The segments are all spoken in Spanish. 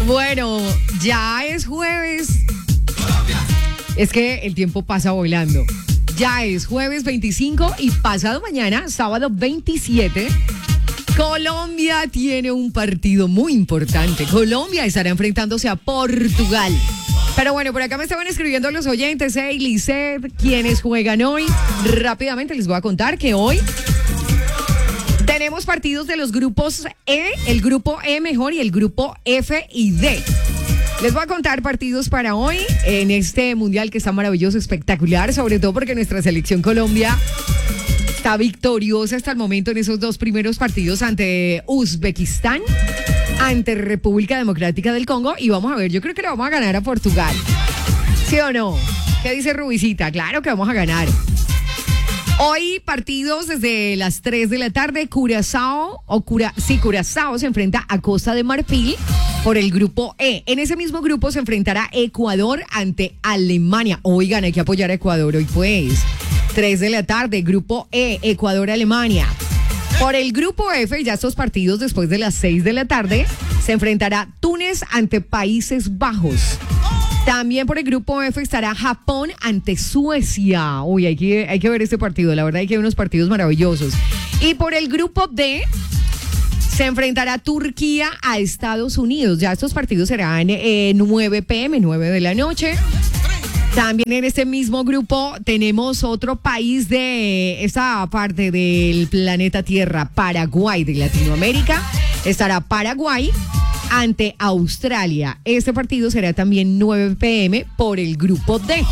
Bueno, ya es jueves. Es que el tiempo pasa volando. Ya es jueves 25 y pasado mañana, sábado 27, Colombia tiene un partido muy importante. Colombia estará enfrentándose a Portugal. Pero bueno, por acá me estaban escribiendo los oyentes, Lisset, quienes juegan hoy. Rápidamente les voy a contar que hoy tenemos partidos de los grupos E, el grupo E mejor y el grupo F y D. Les voy a contar partidos para hoy en este mundial que está maravilloso, espectacular, sobre todo porque nuestra selección Colombia está victoriosa hasta el momento en esos dos primeros partidos ante Uzbekistán, ante República Democrática del Congo, y vamos a ver, yo creo que le vamos a ganar a Portugal. ¿Sí o no? ¿Qué dice Rubicita? Claro que vamos a ganar. Hoy partidos desde las 3 de la tarde, Curazao se enfrenta a Costa de Marfil por el grupo E. En ese mismo grupo se enfrentará Ecuador ante Alemania. Oigan, hay que apoyar a Ecuador hoy pues. 3 de la tarde, grupo E, Ecuador-Alemania. Por el grupo F, ya estos partidos después de las 6 de la tarde, se enfrentará Túnez ante Países Bajos. También por el grupo F estará Japón ante Suecia. Uy, hay que ver este partido, la verdad hay que ver unos partidos maravillosos. Y por el grupo D se enfrentará Turquía a Estados Unidos. Ya estos partidos serán 9 p.m., 9 de la noche. También en este mismo grupo tenemos otro país de esta parte del planeta Tierra, Paraguay, de Latinoamérica. Estará Paraguay ante Australia. Este partido será también 9 p.m. por el grupo D.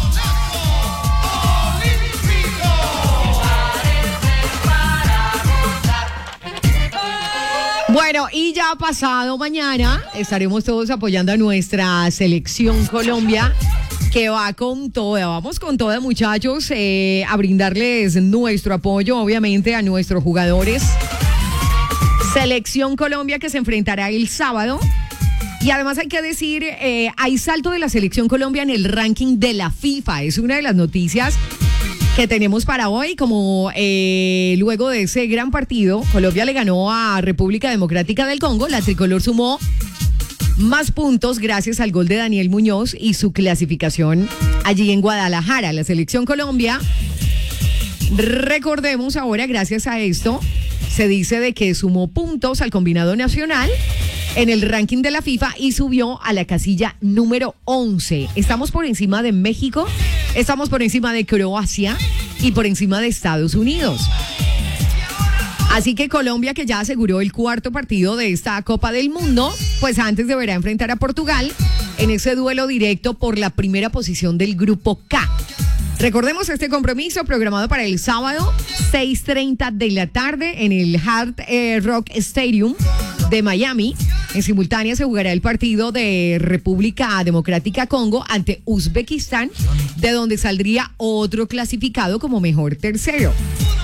Bueno, y ya pasado mañana estaremos todos apoyando a nuestra selección Colombia, que va con toda, vamos con toda, muchachos, a brindarles nuestro apoyo, obviamente, a nuestros jugadores. Selección Colombia que se enfrentará el sábado. Y además hay que decir, hay salto de la Selección Colombia en el ranking de la FIFA. Es una de las noticias que tenemos para hoy, como luego de ese gran partido, Colombia le ganó a República Democrática del Congo, la tricolor sumó más puntos gracias al gol de Daniel Muñoz y su clasificación allí en Guadalajara. La Selección Colombia, recordemos ahora, gracias a esto, se dice de que sumó puntos al combinado nacional en el ranking de la FIFA y subió a la casilla número 11. Estamos por encima de México, estamos por encima de Croacia y por encima de Estados Unidos. Así que Colombia, que ya aseguró el cuarto partido de esta Copa del Mundo, pues antes deberá enfrentar a Portugal en ese duelo directo por la primera posición del grupo K. Recordemos este compromiso programado para el sábado, 6:30 de la tarde en el Hard Rock Stadium de Miami. En simultánea se jugará el partido de República Democrática Congo ante Uzbekistán, de donde saldría otro clasificado como mejor tercero.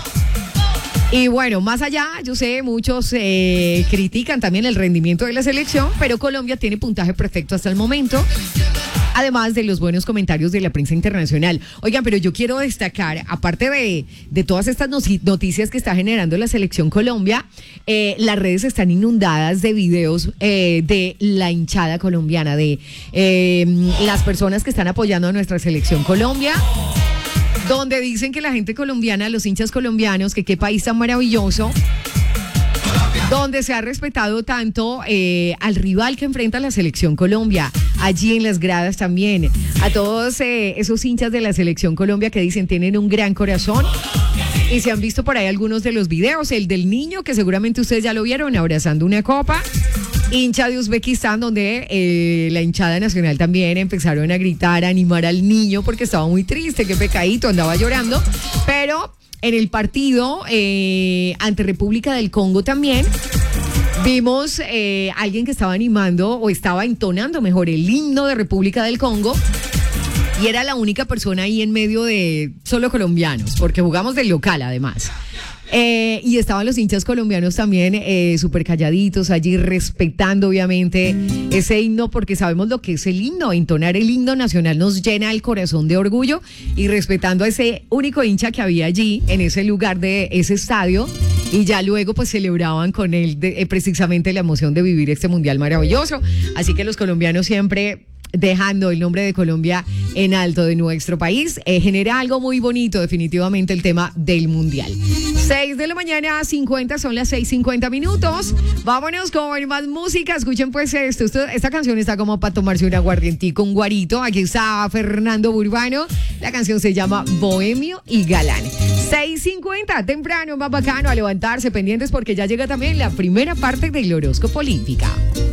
Y bueno, más allá, yo sé, muchos critican también el rendimiento de la selección, pero Colombia tiene puntaje perfecto hasta el momento, además de los buenos comentarios de la prensa internacional. Oigan, pero yo quiero destacar, aparte de todas estas noticias que está generando la selección Colombia, las redes están inundadas de videos de la hinchada colombiana, de las personas que están apoyando a nuestra selección Colombia, donde dicen que la gente colombiana, los hinchas colombianos, que qué país tan maravilloso, donde se ha respetado tanto al rival que enfrenta la selección Colombia, allí en las gradas también, a todos esos hinchas de la selección Colombia que dicen tienen un gran corazón. Y se han visto por ahí algunos de los videos, el del niño, que seguramente ustedes ya lo vieron, abrazando una copa, hincha de Uzbekistán, donde la hinchada nacional también empezaron a gritar, a animar al niño porque estaba muy triste, qué pecadito, andaba llorando. Pero en el partido ante República del Congo también vimos alguien que estaba animando, o estaba entonando mejor, el himno de República del Congo. Y era la única persona ahí en medio de solo colombianos, porque jugamos del local además. Y estaban los hinchas colombianos también súper calladitos allí, respetando obviamente ese himno, porque sabemos lo que es el himno. Entonar el himno nacional nos llena el corazón de orgullo, y respetando a ese único hincha que había allí en ese lugar de ese estadio, y ya luego pues celebraban con él precisamente la emoción de vivir este mundial maravilloso. Así que los colombianos siempre dejando el nombre de Colombia en alto, de nuestro país, genera algo muy bonito definitivamente el tema del mundial. 6 de la mañana, 50, son las 6:50. Vámonos con más música. Escuchen pues esta canción está como para tomarse un aguardientico, un guarito. Aquí está Fernando Burbano. La canción se llama Bohemio y Galán. 6:50, temprano, más bacano, a levantarse pendientes porque ya llega también la primera parte del horóscopo olímpica.